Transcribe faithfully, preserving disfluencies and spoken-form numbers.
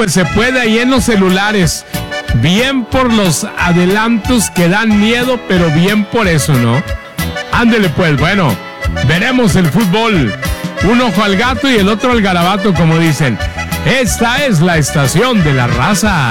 pues se puede ahí en los celulares. Bien por los adelantos que dan miedo, pero bien por eso, ¿no? Ándele pues, bueno, veremos el fútbol. Un ojo al gato y el otro al garabato, como dicen. Esta es la estación de la raza.